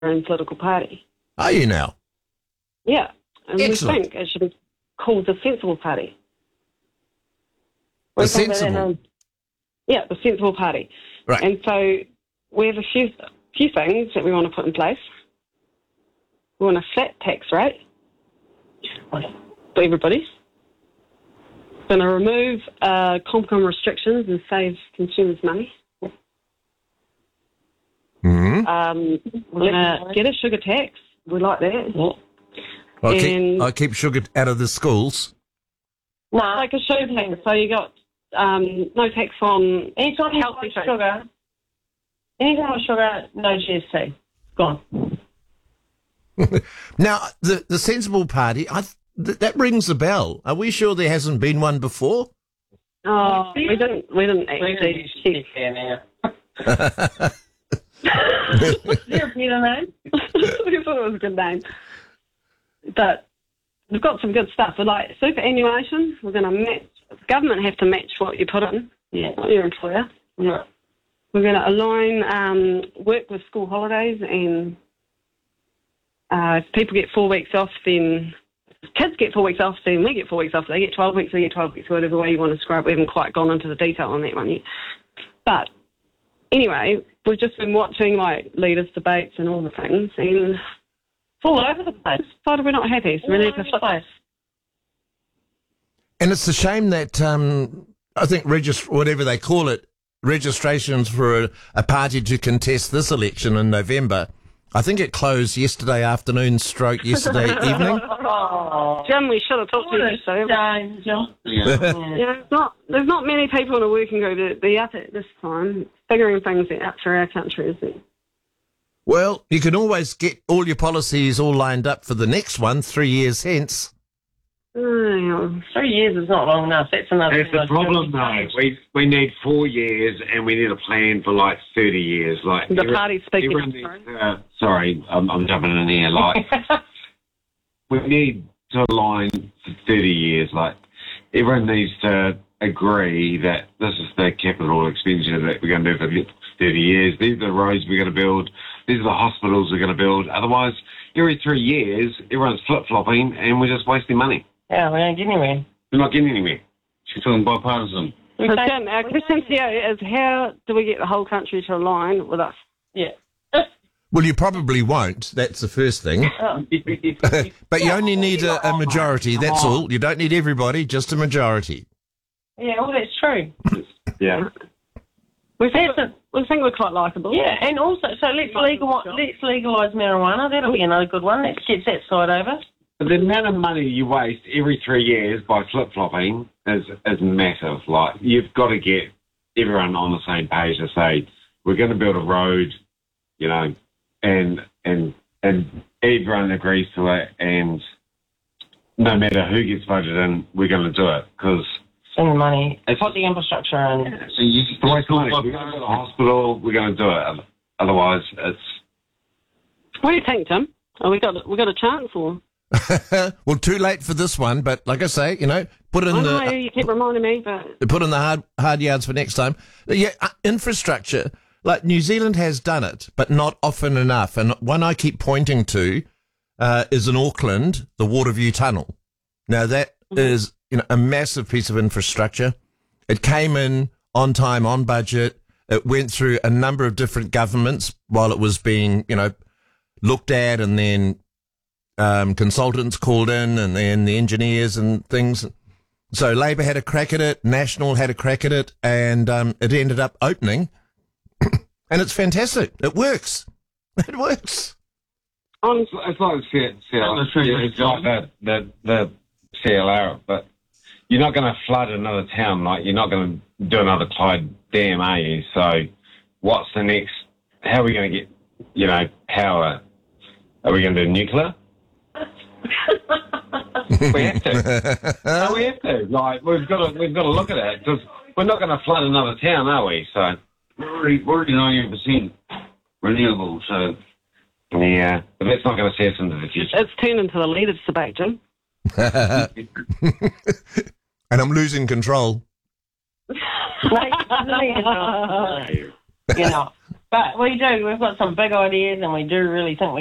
own political party. Are you now? Yeah. And Excellent. we think it should be called the Sensible Party. The We think that Sensible? the Sensible Party. Right. And so we have a few things that we want to put in place. We want a flat tax rate for everybody. Going to remove Comcom restrictions and save consumers money. Mm-hmm. We're going to get a sugar tax. We like that. I keep sugar out of the schools. No, like a sugar tax. So you got no tax on Anytime you healthy got food. sugar, anytime with sugar, no GST. Gone. Now, the Sensible Party, that rings a bell. Are we sure there hasn't been one before? Oh, we didn't actually check. Now. Is there a better name? We thought it was a good name. But we've got some good stuff. We're like superannuation. We're going to match. The government have to match what you put in, not your employer. Yeah. We're going to align work with school holidays, and if people get 4 weeks off, then if kids get 4 weeks off, then we get 4 weeks off. They get 12 weeks, we get 12 weeks, whatever way you want to describe it. We haven't quite gone into the detail on that one yet. But anyway, we've just been watching like leaders' debates and all the things, and it's all over the place. Why are we not happy? So we need to flip this. And it's a shame that I think whatever they call it, registrations for a party to contest this election in November, I think it closed yesterday afternoon stroke yesterday evening. Oh, Jim, we should have talked to you yesterday. shame, John. Yeah, there's not many people in a working group that be up at this time figuring things out for our country, is there? Well, you can always get all your policies all lined up for the next one 3 years hence. Oh, 3 years is not long enough. That's another That's the problem, though. We need 4 years, and we need a plan for like 30 years. Like the party's speaking up, everyone needs, sorry, I'm jumping in here. Like we need to align for 30 years. Like everyone needs to agree that this is the capital expenditure that we're going to do for the next 30 years. These are the roads we're going to build. These are the hospitals we're going to build. Otherwise, every 3 years, everyone's flip-flopping, and we're just wasting money. Yeah, we don't get anywhere. We're not getting anywhere. She's talking bipartisan. So, Jim, our question to you is how do we get the whole country to align with us? Yeah. Well, you probably won't. That's the first thing. But you only need a majority, that's all. You don't need everybody, just a majority. Yeah, well, that's true. Yeah. We think we're quite likeable. Yeah, and also, so let's legalise marijuana. That'll be another good one. Let's get that side over. But the amount of money you waste every 3 years by flip-flopping is massive. Like, you've got to get everyone on the same page to say, we're going to build a road, you know, and everyone agrees to it, and no matter who gets voted in, we're going to do it, because Spend the money. Put the infrastructure in. so you just waste money. We're going to go to the hospital, we're going to do it. Otherwise, it's... What do you think, Jim? Oh, we got a chance, or? Well, too late for this one, but like I say, you know, put in I know you keep reminding me, but put in the hard yards for next time. Yeah, infrastructure, like New Zealand has done it, but not often enough. And one I keep pointing to is in Auckland, the Waterview Tunnel. Now that is, you know, a massive piece of infrastructure. It came in on time, on budget. It went through a number of different governments while it was being, you know, looked at, and then consultants called in, and then the engineers and things. So Labour had a crack at it, National had a crack at it, and it ended up opening. And it's fantastic. It works. It works. It's like the CLR, but you're not going to flood another town. Like, you're not going to do another Clyde Dam, are you? So what's the next? How are we going to get, you know, power? Are we going to do nuclear? We have to. No, we have to. Like, we've got to look at it, because we're not going to flood another town, are we? So we're already 90% renewable. So yeah, but that's not going to see us into the future. it's turned into the leaders' debate, Jim. And I'm losing control. You know. But we do. We've got some big ideas, and we do really think we